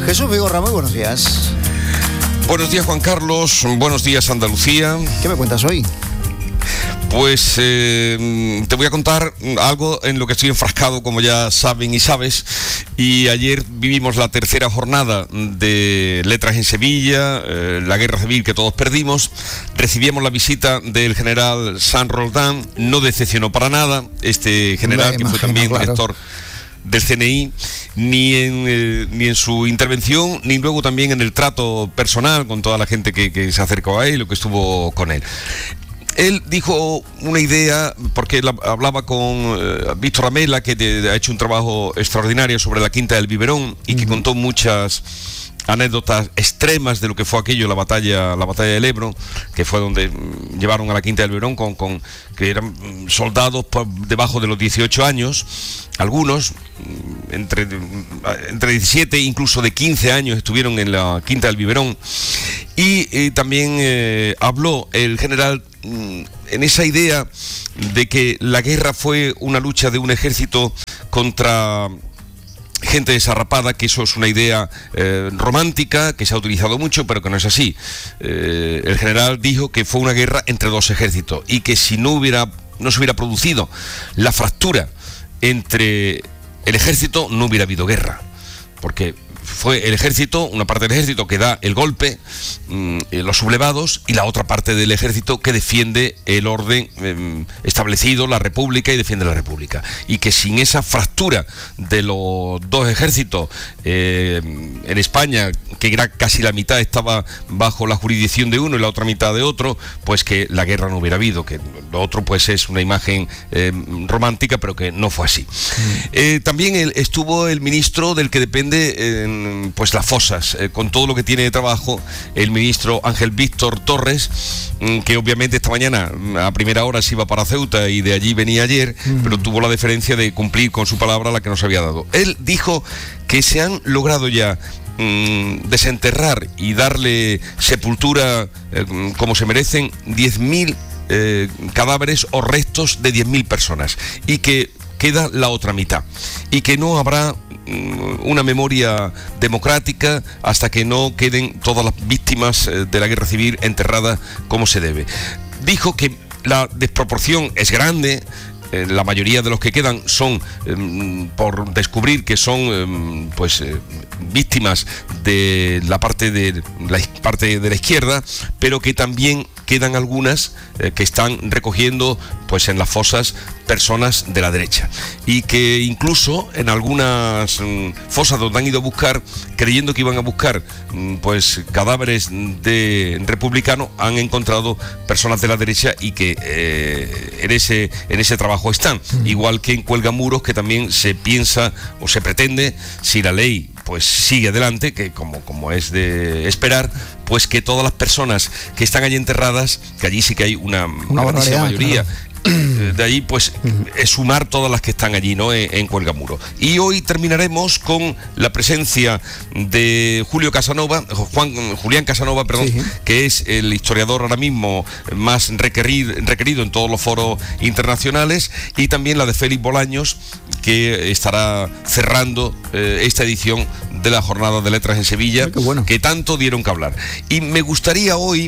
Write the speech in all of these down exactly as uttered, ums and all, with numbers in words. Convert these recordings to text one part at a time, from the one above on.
Jesús Vigorra, muy buenos días. Buenos días, Juan Carlos. Buenos días, Andalucía. ¿Qué me cuentas hoy? Pues eh, te voy a contar algo en lo que estoy enfrascado, como ya saben y sabes. Y ayer vivimos la tercera jornada de Letras en Sevilla, eh, la guerra civil que todos perdimos. Recibíamos la visita del general San Roldán. No decepcionó para nada este general, me que imagino, fue también claro. director del C N I, ni en, eh, ni en su intervención, ni luego también en el trato personal con toda la gente que, que se acercó a él o que estuvo con él. Él dijo una idea, porque él hablaba con eh, Víctor Amela, que de, ha hecho un trabajo extraordinario sobre la Quinta del Biberón y uh-huh. que contó muchas anécdotas extremas de lo que fue aquello, la batalla la batalla del Ebro, que fue donde llevaron a la Quinta del Biberón con, con que eran soldados por debajo de los dieciocho años, algunos entre, entre diecisiete, incluso de quince años estuvieron en la Quinta del Biberón. Y eh, también eh, habló el general en esa idea de que la guerra fue una lucha de un ejército contra gente desarrapada, que eso es una idea eh, romántica que se ha utilizado mucho, pero que no es así. Eh, el general dijo que fue una guerra entre dos ejércitos y que si no hubiera no se hubiera producido la fractura entre el ejército, no hubiera habido guerra, porque fue el ejército, una parte del ejército que da el golpe, mmm, los sublevados, y la otra parte del ejército que defiende el orden eh, establecido, la república, y defiende la república. Y que sin esa fractura de los dos ejércitos eh, en España, que era casi la mitad estaba bajo la jurisdicción de uno y la otra mitad de otro, pues que la guerra no hubiera habido, que lo otro pues es una imagen eh, romántica, pero que no fue así. Mm. Eh, también el, estuvo el ministro del que depende eh, pues las fosas, eh, con todo lo que tiene de trabajo, el ministro Ángel Víctor Torres, mm, que obviamente esta mañana a primera hora se iba para Ceuta y de allí venía ayer, mm. pero tuvo la deferencia de cumplir con su palabra, la que nos había dado. Él dijo que se han logrado ya mm, desenterrar y darle sepultura eh, como se merecen diez mil eh, cadáveres o restos de diez mil personas, y que queda la otra mitad, y que no habrá una memoria democrática hasta que no queden todas las víctimas de la guerra civil enterradas como se debe. Dijo que la desproporción es grande. Eh, la mayoría de los que quedan son eh, por descubrir que son eh, pues eh, víctimas de la parte de la parte de la izquierda, pero que también quedan algunas eh, que están recogiendo pues en las fosas personas de la derecha, y que incluso en algunas mm, fosas donde han ido a buscar, creyendo que iban a buscar mm, pues cadáveres de republicanos, han encontrado personas de la derecha, y que eh, en ese en ese trabajo están, mm. igual que en Cuelgamuros, que también se piensa o se pretende, si la ley pues sigue adelante, que como, como es de esperar, pues que todas las personas que están allí enterradas, que allí sí que hay una, una grandísima mayoría, claro. de allí pues es sumar todas las que están allí, ¿no?, en, en Cuelgamuro. Y hoy terminaremos con la presencia de Julio Casanova, Juan, Julián Casanova, perdón, sí. que es el historiador ahora mismo más requerido, requerido en todos los foros internacionales, y también la de Félix Bolaños, que estará cerrando eh, esta edición de la Jornada de Letras en Sevilla, bueno. que tanto dieron que hablar. Y me gustaría hoy,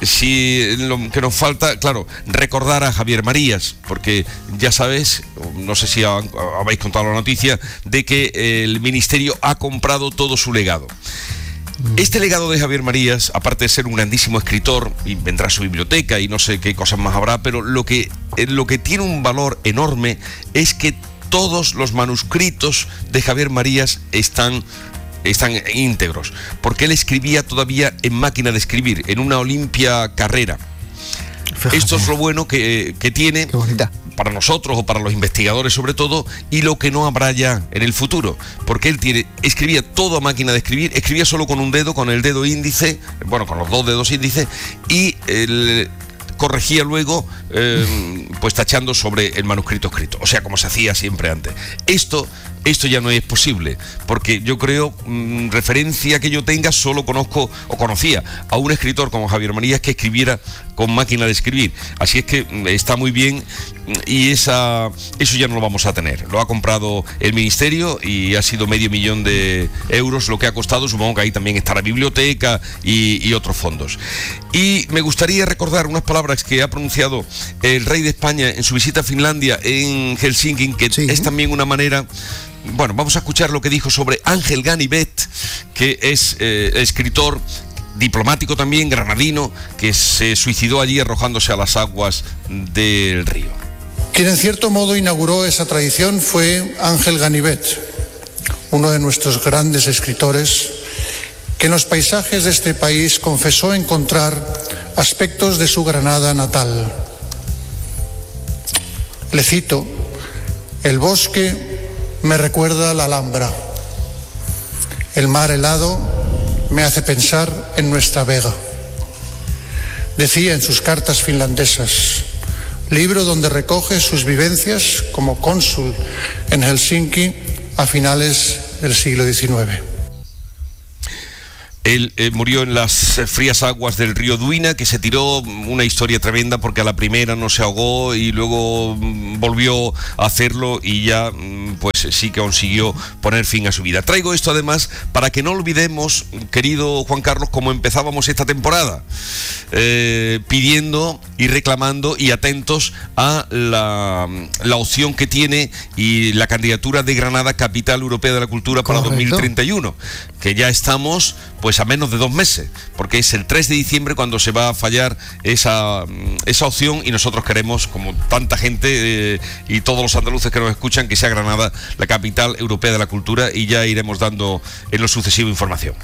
si lo que nos falta, claro, recordar a Javier Marías, porque ya sabes, no sé si habéis contado la noticia, de que el Ministerio ha comprado todo su legado. Este legado de Javier Marías, aparte de ser un grandísimo escritor, y vendrá a su biblioteca y no sé qué cosas más habrá, pero lo que, lo que tiene un valor enorme es que todos los manuscritos de Javier Marías están, están íntegros, porque él escribía todavía en máquina de escribir, en una Olimpia Carrera. Fíjate. Esto es lo bueno que, que tiene para nosotros, o para los investigadores sobre todo, y lo que no habrá ya en el futuro, porque él tiene, escribía todo a máquina de escribir, escribía solo con un dedo, con el dedo índice, bueno, con los dos dedos índice, y el... corregía luego eh, pues tachando sobre el manuscrito escrito, o sea, como se hacía siempre antes. Esto esto ya no es posible, porque yo creo, mmm, referencia que yo tenga, solo conozco o conocía a un escritor como Javier Marías que escribiera con máquina de escribir. Así es que está muy bien, y esa, eso ya no lo vamos a tener. Lo ha comprado el Ministerio y ha sido medio millón de euros lo que ha costado. Supongo que ahí también está la biblioteca y, y otros fondos. Y me gustaría recordar unas palabras que ha pronunciado el rey de España en su visita a Finlandia, en Helsinki, que sí. es también una manera... Bueno, vamos a escuchar lo que dijo sobre Ángel Ganivet, que es eh, escritor, diplomático también, granadino, que se suicidó allí arrojándose a las aguas del río. Quien en cierto modo inauguró esa tradición fue Ángel Ganivet, uno de nuestros grandes escritores, que en los paisajes de este país confesó encontrar aspectos de su Granada natal. Le cito: el bosque me recuerda a la Alhambra, el mar helado me hace pensar en nuestra Vega. Decía en sus cartas finlandesas, libro donde recoge sus vivencias como cónsul en Helsinki a finales del siglo diecinueve. Él eh, murió en las frías aguas del río Duina, que se tiró, una historia tremenda, porque a la primera no se ahogó y luego mm, volvió a hacerlo y ya mm, pues sí que consiguió poner fin a su vida. Traigo esto además para que no olvidemos, querido Juan Carlos, cómo empezábamos esta temporada, eh, pidiendo y reclamando y atentos a la, la opción que tiene y la candidatura de Granada Capital Europea de la Cultura para Correcto. dos mil treinta y uno, que ya estamos pues a menos de dos meses, porque es el tres de diciembre cuando se va a fallar esa, esa opción, y nosotros queremos, como tanta gente eh, y todos los andaluces que nos escuchan, que sea Granada la capital europea de la cultura, y ya iremos dando en lo sucesivo información.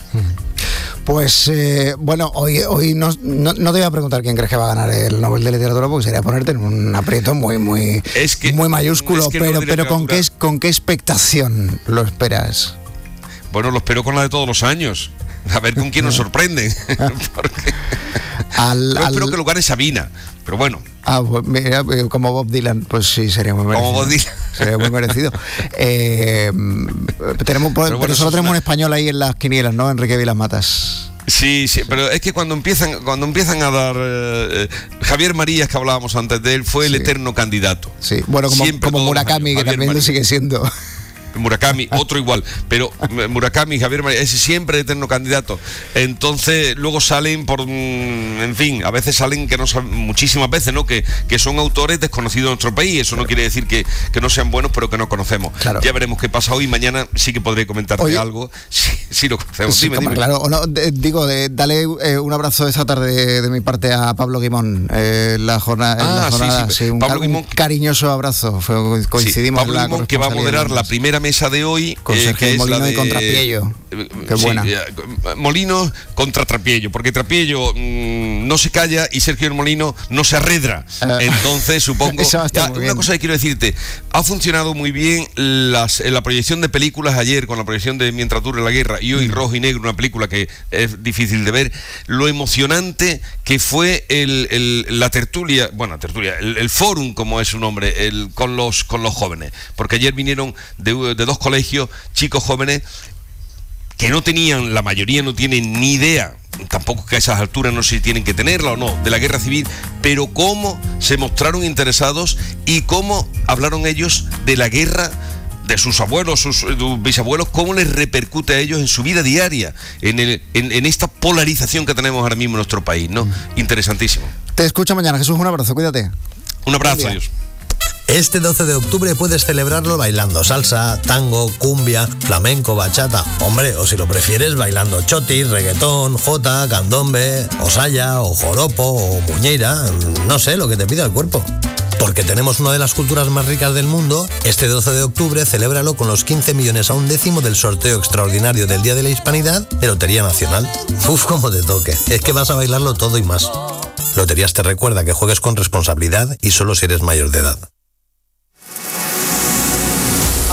Pues eh, bueno, hoy, hoy no, no, no te voy a preguntar quién crees que va a ganar el Nobel de Literatura, porque sería ponerte en un aprieto muy muy, es que, muy mayúsculo, es que pero, pero ¿con, qué, ¿con qué expectación lo esperas? Bueno, lo espero con la de todos los años. A ver con quién nos sorprende. Porque al, yo al... espero que lo gane Sabina, pero bueno. Ah, pues mira, como Bob Dylan, pues sí, sería muy merecido. Como Bob Dylan. Sería muy merecido. eh, tenemos, pero, pero bueno, solo tenemos una... un español ahí en las quinielas, ¿no? Enrique Vilas Matas. Sí, sí, pero es que cuando empiezan cuando empiezan a dar... Eh, Javier Marías, que hablábamos antes de él, fue el sí. eterno candidato. Sí, bueno, como, como Murakami, que también Marías. Lo sigue siendo... Murakami, otro igual, pero Murakami, Javier Marías, ese siempre eterno candidato. Entonces luego salen por, en fin, a veces salen que no saben, muchísimas veces, ¿no? Que, que son autores desconocidos en nuestro país. Eso claro. no quiere decir que, que no sean buenos, pero que no conocemos. Claro. Ya veremos qué pasa hoy. Mañana sí que podré comentarte Oye, algo. Sí, sí lo conocemos. Sí, dime, dime. Claro, o no, de, digo, de, dale eh, un abrazo esta tarde de, de mi parte a Pablo Guimón. Eh, la jornada, ah, la jornada sí, sí. Sí, un, Pablo car- Guimón, un cariñoso abrazo. Fue, coincidimos. Sí, Pablo Guimón, que va a moderar la primera mesa de hoy. Con eh, Sergio Molino de, y con Trapiello. Eh, Qué sí, buena. Eh, Molino contra Trapiello, porque Trapiello mmm, no se calla y Sergio Molino no se arredra. Uh, Entonces, supongo. Ya, una cosa que quiero decirte: ha funcionado muy bien las, la proyección de películas ayer, con la proyección de Mientras dure la guerra, y hoy mm. Rojo y Negro, una película que es difícil de ver. Lo emocionante que fue el, el, la tertulia, bueno, la tertulia, el, el fórum, como es su nombre, el, con, los, con los jóvenes. Porque ayer vinieron de, de dos colegios chicos jóvenes que no tenían, la mayoría no tienen ni idea, tampoco que a esas alturas no sé si tienen que tenerla o no, de la guerra civil, pero cómo se mostraron interesados y cómo hablaron ellos de la guerra, de sus abuelos, sus, sus bisabuelos, cómo les repercute a ellos en su vida diaria, en, el, en, en esta polarización que tenemos ahora mismo en nuestro país, ¿no? Mm. Interesantísimo. Te escucho mañana, Jesús, un abrazo, cuídate. Un abrazo, adiós. Este doce de octubre puedes celebrarlo bailando salsa, tango, cumbia, flamenco, bachata. Hombre, o si lo prefieres, bailando choti, reggaetón, jota, candombe, o saya, o joropo, o muñeira. No sé, lo que te pida el cuerpo. Porque tenemos una de las culturas más ricas del mundo, este doce de octubre celébralo con los quince millones a un décimo del sorteo extraordinario del Día de la Hispanidad de Lotería Nacional. Uf, como te toque. Es que vas a bailarlo todo y más. Loterías te recuerda que juegues con responsabilidad y solo si eres mayor de edad.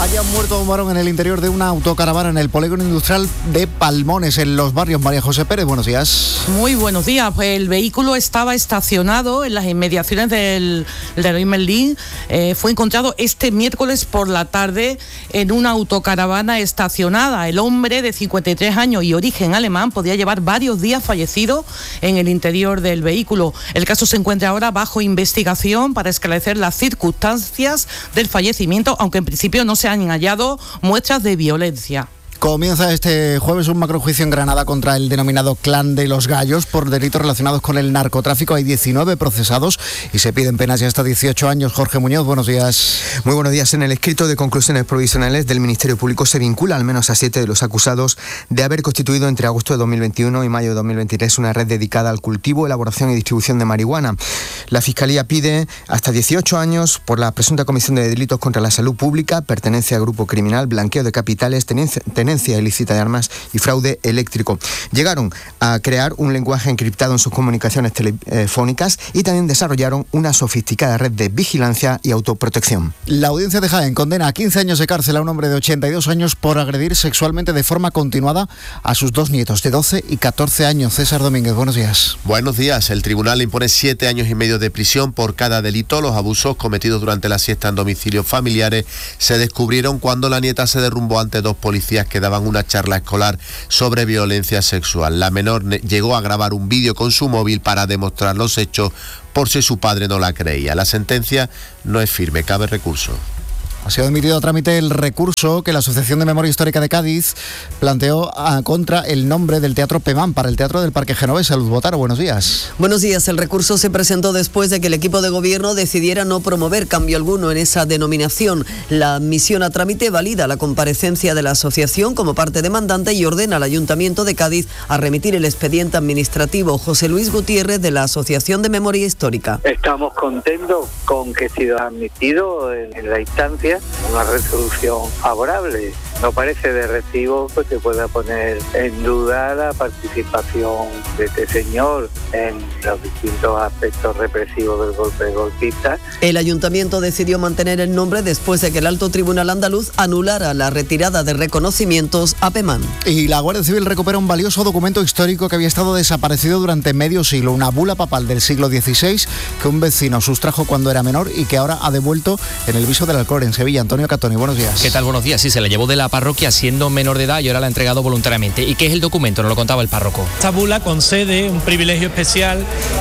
Haya muerto un varón en el interior de una autocaravana en el polígono industrial de Palmones, en Los Barrios. María José Pérez, buenos días. Muy buenos días. Pues el vehículo estaba estacionado en las inmediaciones del Leroy Merlin. Eh, fue encontrado este miércoles por la tarde en una autocaravana estacionada. El hombre de cincuenta y tres años y origen alemán podía llevar varios días fallecido en el interior del vehículo. El caso se encuentra ahora bajo investigación para esclarecer las circunstancias del fallecimiento, aunque en principio no se han hallado muestras de violencia. Comienza este jueves un macrojuicio en Granada contra el denominado Clan de los Gallos por delitos relacionados con el narcotráfico. Hay diecinueve procesados y se piden penas de hasta dieciocho años. Jorge Muñoz, buenos días. Muy buenos días. En el escrito de conclusiones provisionales del Ministerio Público se vincula al menos a siete de los acusados de haber constituido entre agosto de dos mil veintiuno y mayo de dos mil veintitrés una red dedicada al cultivo, elaboración y distribución de marihuana. La Fiscalía pide hasta dieciocho años por la presunta comisión de delitos contra la salud pública, pertenencia a grupo criminal, blanqueo de capitales, tenencia, tenencia ilícita de armas y fraude eléctrico. Llegaron a crear un lenguaje encriptado en sus comunicaciones telefónicas y también desarrollaron una sofisticada red de vigilancia y autoprotección. La audiencia de Jaén condena a quince años de cárcel a un hombre de ochenta y dos años por agredir sexualmente de forma continuada a sus dos nietos de doce y catorce años. César Domínguez, buenos días. Buenos días. El tribunal le impone siete años y medio de prisión por cada delito. Los abusos cometidos durante la siesta en domicilios familiares se descubrieron cuando la nieta se derrumbó ante dos policías que daban una charla escolar sobre violencia sexual. La menor llegó a grabar un vídeo con su móvil para demostrar los hechos por si su padre no la creía. La sentencia no es firme, cabe recurso. Ha sido admitido a trámite el recurso que la Asociación de Memoria Histórica de Cádiz planteó a, contra el nombre del Teatro Pemán para el Teatro del Parque Genovés. Luz Botaro, buenos días. Buenos días. El recurso se presentó después de que el equipo de gobierno decidiera no promover cambio alguno en esa denominación. La admisión a trámite valida la comparecencia de la asociación como parte demandante y ordena al Ayuntamiento de Cádiz a remitir el expediente administrativo. José Luis Gutiérrez, de la Asociación de Memoria Histórica. Estamos contentos con que se ha admitido en la instancia una resolución favorable. No parece de recibo pues que pueda poner en duda la participación de este señor en los distintos aspectos represivos del golpe golpista. El ayuntamiento decidió mantener el nombre después de que el Alto Tribunal andaluz anulara la retirada de reconocimientos a Pemán. Y la Guardia Civil recupera un valioso documento histórico que había estado desaparecido durante medio siglo, una bula papal del siglo dieciséis que un vecino sustrajo cuando era menor y que ahora ha devuelto en el Viso del Alcor, en Sevilla. Antonio Catoni, buenos días. ¿Qué tal? Buenos días. Sí, se la llevó de la parroquia siendo menor de edad y ahora la ha entregado voluntariamente. ¿Y qué es el documento? Nos lo contaba el párroco. Esta bula concede un privilegio especial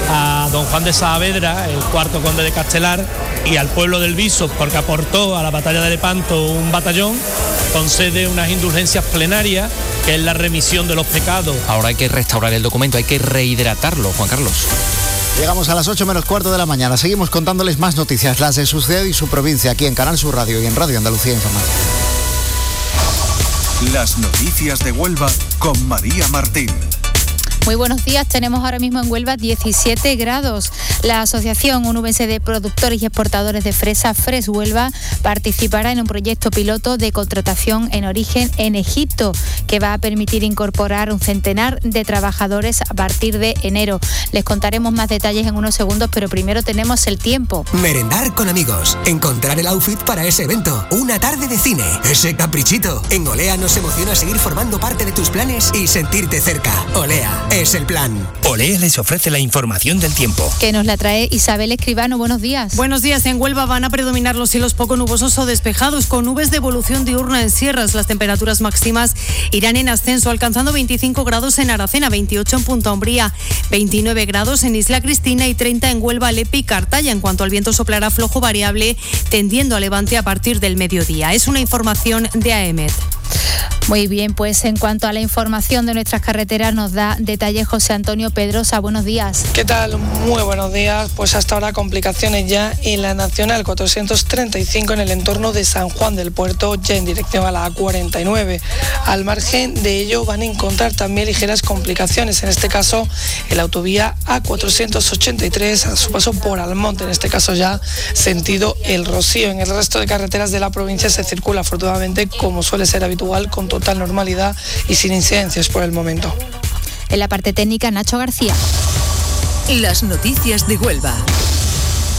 a don Juan de Saavedra, el cuarto conde de Castelar, y al pueblo del Viso, porque aportó a la batalla de Lepanto un batallón. Concede unas indulgencias plenarias, que es la remisión de los pecados. Ahora hay que restaurar el documento, hay que rehidratarlo, Juan Carlos. Llegamos a las ocho menos cuarto de la mañana. Seguimos contándoles más noticias, las de su ciudad y su provincia, aquí en Canal Sur Radio y en Radio Andalucía Información. Las noticias de Huelva con María Martín. Muy buenos días. Tenemos ahora mismo en Huelva diecisiete grados. La Asociación Onubense de Productores y Exportadores de Fresa, Fres Huelva, participará en un proyecto piloto de contratación en origen en Egipto, que va a permitir incorporar un centenar de trabajadores a partir de enero. Les contaremos más detalles en unos segundos, pero primero tenemos el tiempo. Merendar con amigos, encontrar el outfit para ese evento, una tarde de cine, ese caprichito. En Olea nos emociona seguir formando parte de tus planes y sentirte cerca. Olea es el plan. Olea les ofrece la información del tiempo, que nos la trae Isabel Escribano. Buenos días. Buenos días. En Huelva van a predominar los cielos poco nubosos o despejados, con nubes de evolución diurna en sierras. Las temperaturas máximas irán en ascenso, alcanzando veinticinco grados en Aracena, veintiocho en Punta Umbría, veintinueve grados en Isla Cristina y treinta en Huelva, Lepe y Cartaya. En cuanto al viento, soplará flojo variable, tendiendo a levante a partir del mediodía. Es una información de A E M E T. Muy bien, pues en cuanto a la información de nuestras carreteras nos da detalles José Antonio Pedrosa. Buenos días. ¿Qué tal? Muy buenos días. Pues hasta ahora complicaciones ya en la Nacional cuatrocientos treinta y cinco en el entorno de San Juan del Puerto, ya en dirección a la A cuarenta y nueve. Al margen de ello van a encontrar también ligeras complicaciones, en este caso en la autovía A cuatrocientos ochenta y tres a su paso por Almonte, en este caso ya sentido El Rocío. En el resto de carreteras de la provincia se circula afortunadamente como suele ser habitual, con total normalidad y sin incidencias por el momento. En la parte técnica, Nacho García. Las noticias de Huelva.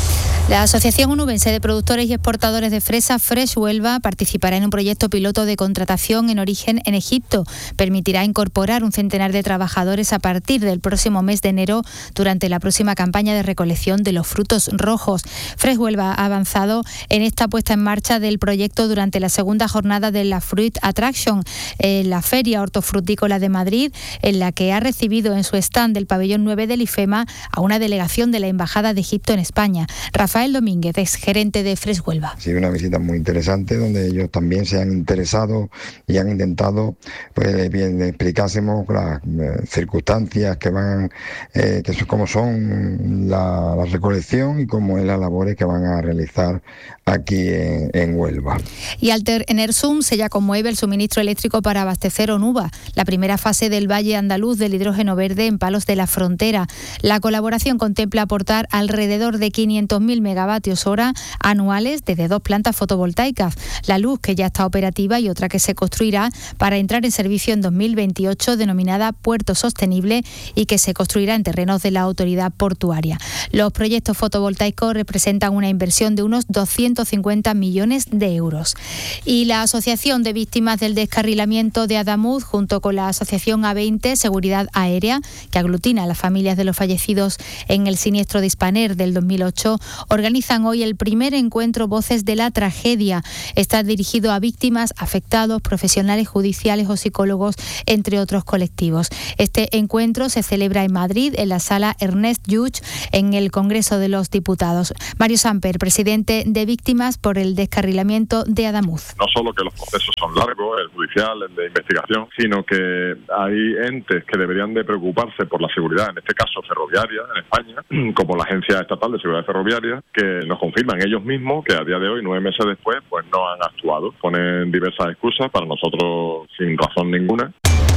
La Asociación Onubense de Productores y Exportadores de Fresa, Fresh Huelva, participará en un proyecto piloto de contratación en origen en Egipto. Permitirá incorporar un centenar de trabajadores a partir del próximo mes de enero durante la próxima campaña de recolección de los frutos rojos. Fresh Huelva ha avanzado en esta puesta en marcha del proyecto durante la segunda jornada de la Fruit Attraction, en la Feria Hortofrutícola de Madrid, en la que ha recibido en su stand del pabellón nueve del IFEMA a una delegación de la Embajada de Egipto en España. Rafael Domínguez, ex gerente de Fresh Huelva. Ha sido una visita muy interesante donde ellos también se han interesado y han intentado pues bien explicásemos las eh, circunstancias que van, eh, que son, cómo son la, la recolección y cómo es las labores que van a realizar aquí en, en Huelva. Y Alter Enersum sella con Moeve el suministro eléctrico para abastecer Onuba, la primera fase del Valle Andaluz del hidrógeno verde en Palos de la Frontera. La colaboración contempla aportar alrededor de quinientos mil megavatios hora anuales desde dos plantas fotovoltaicas, la luz que ya está operativa y otra que se construirá para entrar en servicio en dos mil veintiocho, denominada Puerto Sostenible, y que se construirá en terrenos de la autoridad portuaria. Los proyectos fotovoltaicos representan una inversión de unos doscientos cincuenta millones de euros. Y la Asociación de Víctimas del Descarrilamiento de Adamuz, junto con la Asociación A veinte Seguridad Aérea, que aglutina a las familias de los fallecidos en el siniestro de Spanair del dos mil ocho, organizan hoy el primer encuentro Voces de la Tragedia. Está dirigido a víctimas, afectados, profesionales judiciales o psicólogos, entre otros colectivos. Este encuentro se celebra en Madrid, en la sala Ernest Lluch, en el Congreso de los Diputados. Mario Samper, presidente de Víctimas por el Descarrilamiento de Adamuz. No solo que los procesos son largos, el judicial, el de investigación, sino que hay entes que deberían de preocuparse por la seguridad, en este caso ferroviaria en España, como la Agencia Estatal de Seguridad Ferroviaria, que nos confirman ellos mismos que a día de hoy, nueve meses después, pues no han actuado. Ponen diversas excusas, para nosotros sin razón ninguna.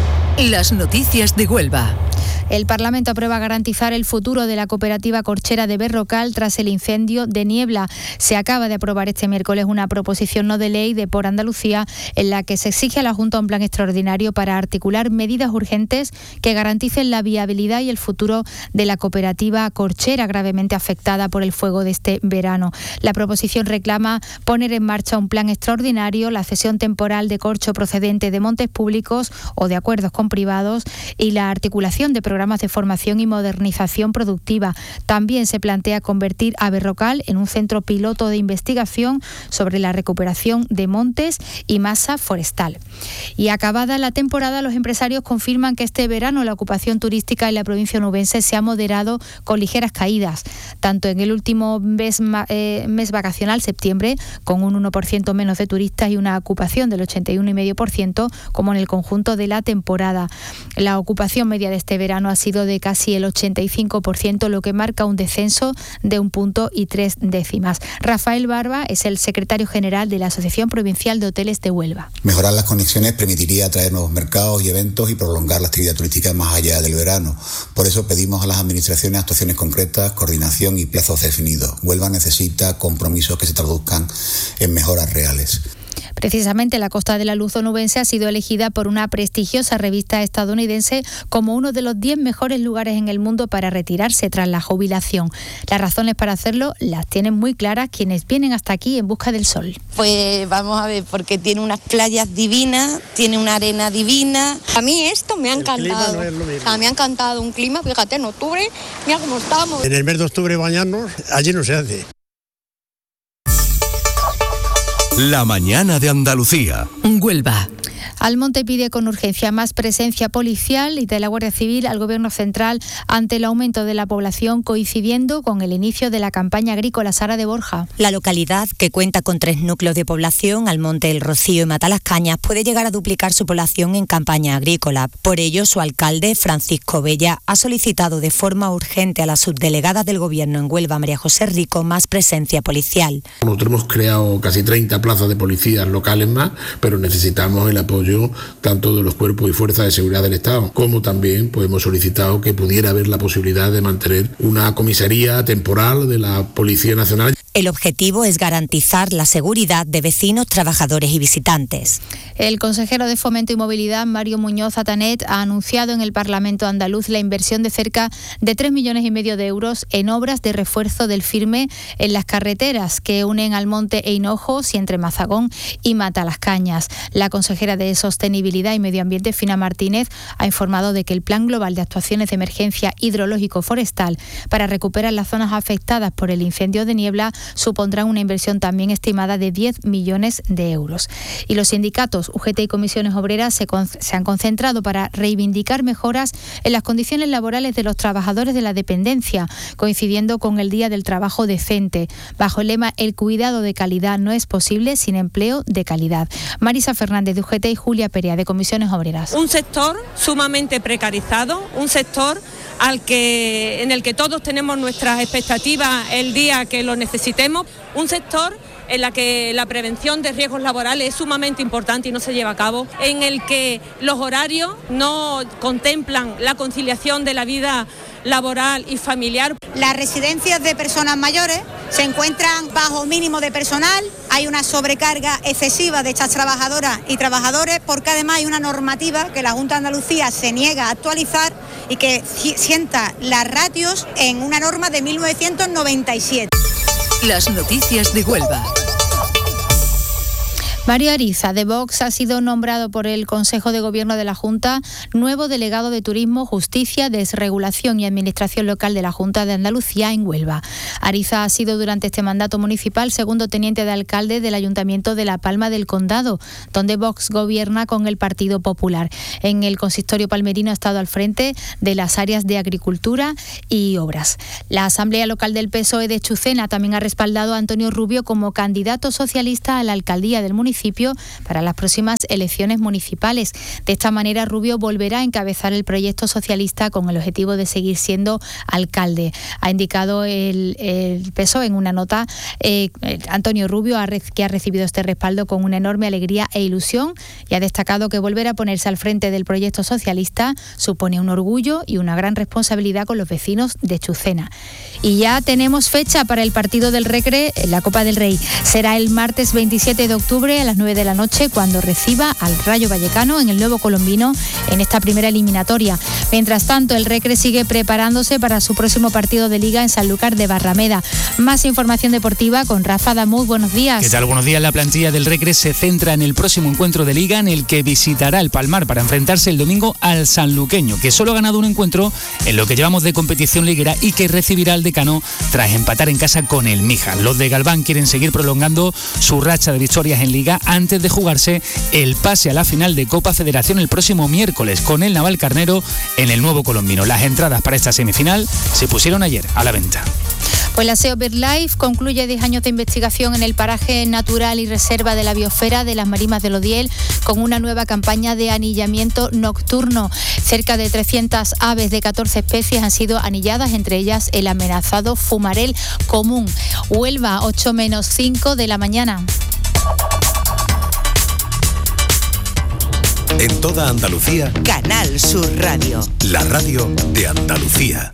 Las noticias de Huelva. El Parlamento aprueba garantizar el futuro de la cooperativa corchera de Berrocal tras el incendio de Niebla. Se acaba de aprobar este miércoles una proposición no de ley de Por Andalucía en la que se exige a la Junta un plan extraordinario para articular medidas urgentes que garanticen la viabilidad y el futuro de la cooperativa corchera gravemente afectada por el fuego de este verano. La proposición reclama poner en marcha un plan extraordinario, la cesión temporal de corcho procedente de montes públicos o de acuerdos con privados y la articulación de programas de formación y modernización productiva. También se plantea convertir a Berrocal en un centro piloto de investigación sobre la recuperación de montes y masa forestal. Y acabada la temporada, los empresarios confirman que este verano la ocupación turística en la provincia onubense se ha moderado con ligeras caídas, tanto en el último mes, eh, mes vacacional, septiembre, con un uno por ciento menos de turistas y una ocupación del ochenta y uno coma cinco por ciento, como en el conjunto de la temporada. La ocupación media de este verano ha sido de casi el ochenta y cinco por ciento, lo que marca un descenso de un punto y tres décimas. Rafael Barba es el secretario general de la Asociación Provincial de Hoteles de Huelva. Mejorar las conexiones permitiría atraer nuevos mercados y eventos y prolongar la actividad turística más allá del verano. Por eso pedimos a las administraciones actuaciones concretas, coordinación y plazos definidos. Huelva necesita compromisos que se traduzcan en mejoras reales. Precisamente la Costa de la Luz onubense ha sido elegida por una prestigiosa revista estadounidense como uno de los diez mejores lugares en el mundo para retirarse tras la jubilación. Las razones para hacerlo las tienen muy claras quienes vienen hasta aquí en busca del sol. Pues vamos a ver, porque tiene unas playas divinas, tiene una arena divina. A mí esto me ha encantado. No es lo mismo. O sea, me ha encantado un clima, fíjate, en octubre, mira cómo estamos. En el mes de octubre bañarnos, allí no se hace. La mañana de Andalucía. Huelva. Almonte pide con urgencia más presencia policial y de la Guardia Civil al Gobierno central ante el aumento de la población, coincidiendo con el inicio de la campaña agrícola. Sara de Borja. La localidad, que cuenta con tres núcleos de población, Almonte, El Rocío y Matalascañas, puede llegar a duplicar su población en campaña agrícola. Por ello, su alcalde, Francisco Bella, ha solicitado de forma urgente a la subdelegada del Gobierno en Huelva, María José Rico, más presencia policial. Nosotros hemos creado casi treinta plazas de policías locales más, pero necesitamos el apoyo tanto de los cuerpos y fuerzas de seguridad del Estado, como también pues, hemos solicitado que pudiera haber la posibilidad de mantener una comisaría temporal de la Policía Nacional. El objetivo es garantizar la seguridad de vecinos, trabajadores y visitantes. El consejero de Fomento y Movilidad, Mario Muñoz Atanet, ha anunciado en el Parlamento andaluz la inversión de cerca de tres millones y medio de euros en obras de refuerzo del firme en las carreteras que unen Almonte e Hinojos y entre Mazagón y Matalascañas. La consejera de Sostenibilidad y Medio Ambiente, Fina Martínez, ha informado de que el Plan Global de Actuaciones de Emergencia Hidrológico-Forestal para recuperar las zonas afectadas por el incendio de niebla supondrá una inversión también estimada de diez millones de euros. Y los sindicatos U G T y comisiones obreras se, con, se han concentrado para reivindicar mejoras en las condiciones laborales de los trabajadores de la dependencia, coincidiendo con el Día del Trabajo Decente, bajo el lema "El cuidado de calidad no es posible sin empleo de calidad". Marisa Fernández de U G T y Julia Perea de comisiones obreras. Un sector sumamente precarizado, un sector al que, en el que todos tenemos nuestras expectativas el día que lo necesitemos, un sector en la que la prevención de riesgos laborales es sumamente importante y no se lleva a cabo, en el que los horarios no contemplan la conciliación de la vida laboral y familiar. Las residencias de personas mayores se encuentran bajo mínimo de personal, hay una sobrecarga excesiva de estas trabajadoras y trabajadores, porque además hay una normativa que la Junta de Andalucía se niega a actualizar y que sienta las ratios en una norma de mil novecientos noventa y siete. Las noticias de Huelva. Mario Ariza, de Vox, ha sido nombrado por el Consejo de Gobierno de la Junta nuevo delegado de Turismo, Justicia, Desregulación y Administración Local de la Junta de Andalucía en Huelva. Ariza ha sido durante este mandato municipal segundo teniente de alcalde del Ayuntamiento de La Palma del Condado, donde Vox gobierna con el Partido Popular. En el consistorio palmerino ha estado al frente de las áreas de Agricultura y Obras. La Asamblea Local del P S O E de Chucena también ha respaldado a Antonio Rubio como candidato socialista a la alcaldía del municipio para las próximas elecciones municipales. De esta manera, Rubio volverá a encabezar el proyecto socialista con el objetivo de seguir siendo alcalde. Ha indicado el, el P S O E en una nota, eh, Antonio Rubio, ha, que ha recibido este respaldo con una enorme alegría e ilusión, y ha destacado que volver a ponerse al frente del proyecto socialista supone un orgullo y una gran responsabilidad con los vecinos de Chucena. Y ya tenemos fecha para el partido del Recre en la Copa del Rey. Será el martes veintisiete de octubre a las nueve de la noche, cuando reciba al Rayo Vallecano en el Nuevo Colombino en esta primera eliminatoria. Mientras tanto, el Recre sigue preparándose para su próximo partido de Liga en Sanlúcar de Barrameda. Más información deportiva con Rafa Damuz. Buenos días. ¿Qué tal? Buenos días. La plantilla del Recre se centra en el próximo encuentro de Liga, en el que visitará el Palmar para enfrentarse el domingo al sanluqueño, que solo ha ganado un encuentro en lo que llevamos de competición liguera y que recibirá al Decano tras empatar en casa con el Mija. Los de Galván quieren seguir prolongando su racha de victorias en Liga antes de jugarse el pase a la final de Copa Federación el próximo miércoles con el Navalcarnero en el Nuevo Colombino. Las entradas para esta semifinal se pusieron ayer a la venta. Pues la SEO BirdLife concluye diez años de investigación en el paraje natural y reserva de la biosfera de las Marimas del Odiel con una nueva campaña de anillamiento nocturno. Cerca de trescientas aves de catorce especies han sido anilladas, entre ellas el amenazado fumarel común. Huelva, ocho menos cinco de la mañana. En toda Andalucía, Canal Sur Radio. La radio de Andalucía.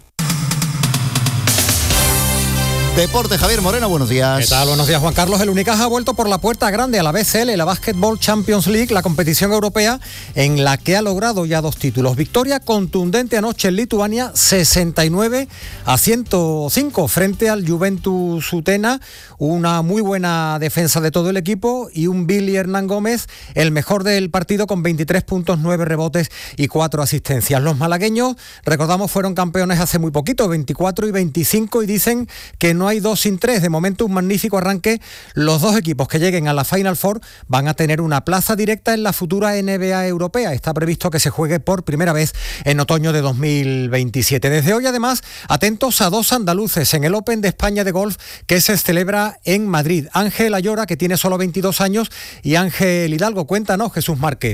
Deporte, Javier Moreno, buenos días. ¿Qué tal? Buenos días, Juan Carlos. El Unicaja ha vuelto por la puerta grande a la B C L, la Basketball Champions League, la competición europea en la que ha logrado ya dos títulos. Victoria contundente anoche en Lituania, sesenta y nueve a ciento cinco frente al Juventus Utena. Una muy buena defensa de todo el equipo y un Billy Hernán Gómez, el mejor del partido, con veintitrés puntos, nueve rebotes y cuatro asistencias. Los malagueños, recordamos, fueron campeones hace muy poquito, veinticuatro y veinticinco, y dicen que no hay dos sin tres. De momento, un magnífico arranque. Los dos equipos que lleguen a la Final Four van a tener una plaza directa en la futura N B A europea. Está previsto que se juegue por primera vez en otoño de dos mil veintisiete. Desde hoy, además, atentos a dos andaluces en el Open de España de golf que se celebra en Madrid. Ángel Ayora, que tiene solo veintidós años, y Ángel Hidalgo. Cuéntanos, Jesús Márquez.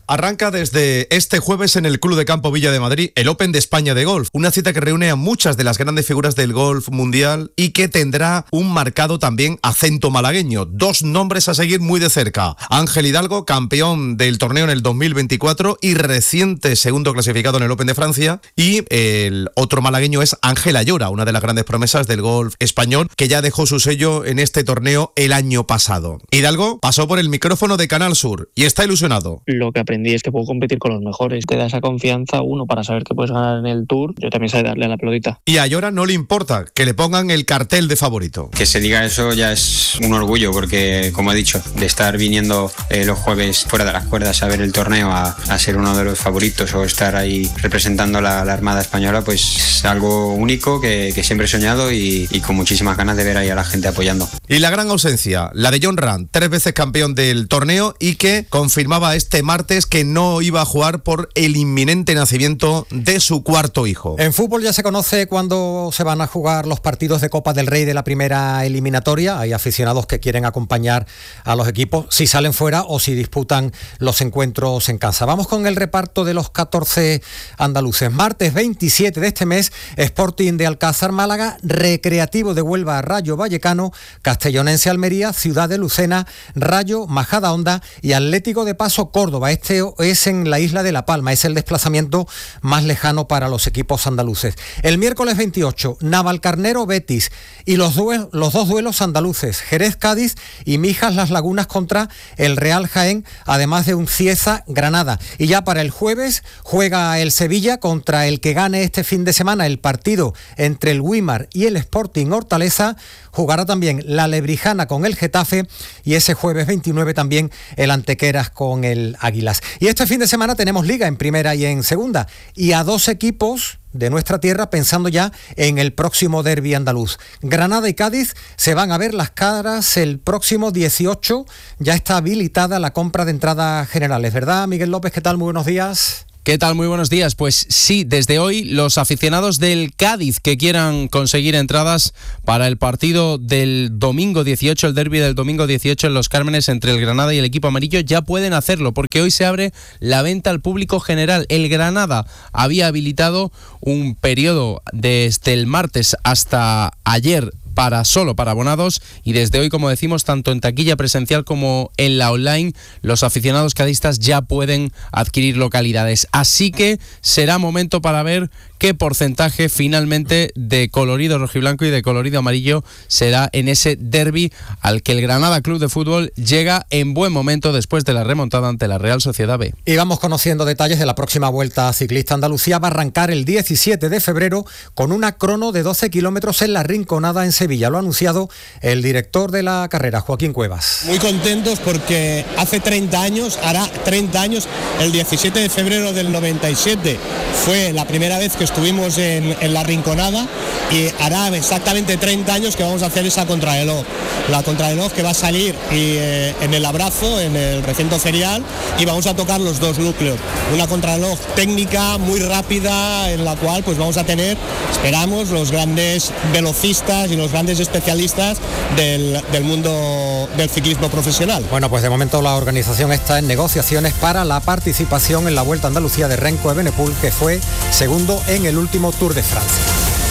Arranca desde este jueves en el Club de Campo Villa de Madrid el Open de España de golf, una cita que reúne a muchas de las grandes figuras del golf mundial y que tendrá un marcado también acento malagueño. Dos nombres a seguir muy de cerca: Ángel Hidalgo, campeón del torneo en el dos mil veinticuatro y reciente segundo clasificado en el Open de Francia, y el otro malagueño es Ángel Ayora, una de las grandes promesas del golf español, que ya dejó su sello en este torneo el año pasado. Hidalgo pasó por el micrófono de Canal Sur y está ilusionado. Lo que aprendí es que puedo competir con los mejores. Te da esa confianza, uno, para saber que puedes ganar en el Tour. Yo también sé darle a la pelotita. Y a Ayora no le importa que le pongan el cartel de favorito. Que se diga eso ya es un orgullo, porque, como he dicho, de estar viniendo eh, los jueves fuera de las cuerdas a ver el torneo, a, a ser uno de los favoritos o estar ahí representando la, la Armada Española, pues es algo único que, que siempre he soñado y, y con muchísimas ganas de ver ahí a la gente apoyando. Y la gran ausencia, la de Jon Rahm, tres veces campeón del torneo y que confirmaba este martes que no iba a jugar por el inminente nacimiento de su cuarto hijo. En fútbol ya se conoce cuándo se van a jugar los partidos de Copa del Rey de la primera eliminatoria. Hay aficionados que quieren acompañar a los equipos si salen fuera o si disputan los encuentros en casa. Vamos con el reparto de los catorce andaluces. Martes veintisiete de este mes, Sporting de Alcázar Málaga, Recreativo de Huelva Rayo Vallecano, Castellonense Almería, Ciudad de Lucena, Rayo Majadahonda y Atlético de Paso Córdoba. Este es en la isla de La Palma, es el desplazamiento más lejano para los equipos andaluces. El miércoles veintiocho, Navalcarnero Betis y los, duel- los dos duelos andaluces, Jerez Cádiz y Mijas Las Lagunas contra el Real Jaén, además de un Cieza Granada. Y ya para el jueves juega el Sevilla contra el que gane este fin de semana el partido entre el Wimar y el Sporting Hortaleza. Jugará también la Lebrijana con el Getafe y ese jueves veintinueve también el Antequeras con el Águilas. Y este fin de semana tenemos Liga en primera y en segunda, y a dos equipos de nuestra tierra pensando ya en el próximo derbi andaluz. Granada y Cádiz se van a ver las caras el próximo dieciocho, ya está habilitada la compra de entradas generales, ¿verdad, Miguel López? ¿Qué tal? Muy buenos días. ¿Qué tal? Muy buenos días. Pues sí, desde hoy los aficionados del Cádiz que quieran conseguir entradas para el partido del domingo dieciocho, el derbi del domingo dieciocho en Los Cármenes entre el Granada y el equipo amarillo, ya pueden hacerlo porque hoy se abre la venta al público general. El Granada había habilitado un periodo desde el martes hasta ayer para solo para abonados, y desde hoy, como decimos, tanto en taquilla presencial como en la online, los aficionados cadistas ya pueden adquirir localidades. Así que será momento para ver qué porcentaje finalmente de colorido rojiblanco y de colorido amarillo será en ese derbi al que el Granada Club de Fútbol llega en buen momento después de la remontada ante la Real Sociedad B. Y vamos conociendo detalles de la próxima Vuelta Ciclista Andalucía. Va a arrancar el diecisiete de febrero con una crono de doce kilómetros en La Rinconada en Sevilla. Lo ha anunciado el director de la carrera, Joaquín Cuevas. Muy contentos porque hace treinta años, hará treinta años, el diecisiete de febrero del noventa y siete, fue la primera vez que estuvimos en, en La Rinconada, y hará exactamente treinta años que vamos a hacer esa contrarreloj. La contrarreloj que va a salir y, eh, en el Abrazo, en el recinto ferial, y vamos a tocar los dos núcleos. Una contrarreloj técnica muy rápida en la cual pues vamos a tener, esperamos, los grandes velocistas y los grandes especialistas del, del mundo del ciclismo profesional. Bueno, pues de momento la organización está en negociaciones para la participación en la Vuelta a Andalucía de Renko Evenepoel, que fue segundo en el último Tour de Francia.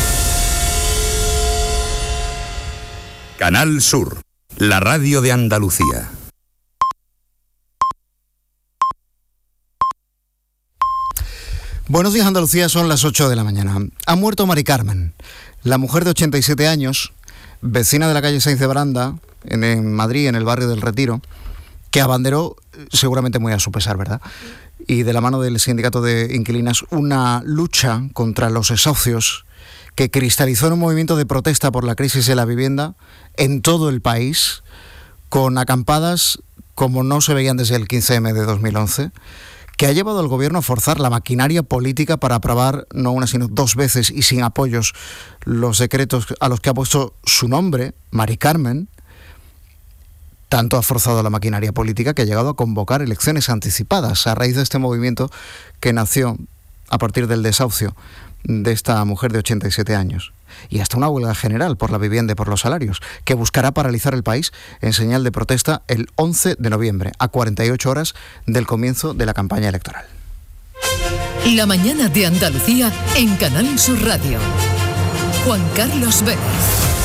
Canal Sur, la radio de Andalucía. Buenos días, Andalucía, son las ocho de la mañana. Ha muerto Mari Carmen, la mujer de ochenta y siete años, vecina de la calle Sáenz de Baranda, en, en Madrid, en el barrio del Retiro, que abanderó, seguramente muy a su pesar, ¿verdad?, y de la mano del sindicato de inquilinas, una lucha contra los desahucios que cristalizó en un movimiento de protesta por la crisis de la vivienda en todo el país, con acampadas como no se veían desde el quince eme de dos mil once, que ha llevado al gobierno a forzar la maquinaria política para aprobar no una sino dos veces y sin apoyos los decretos a los que ha puesto su nombre, Mari Carmen. Tanto ha forzado la maquinaria política que ha llegado a convocar elecciones anticipadas a raíz de este movimiento que nació a partir del desahucio de esta mujer de ochenta y siete años. Y hasta una huelga general por la vivienda y por los salarios, que buscará paralizar el país en señal de protesta el once de noviembre, a cuarenta y ocho horas del comienzo de la campaña electoral. La mañana de Andalucía en Canal Sur Radio. Juan Carlos Vélez.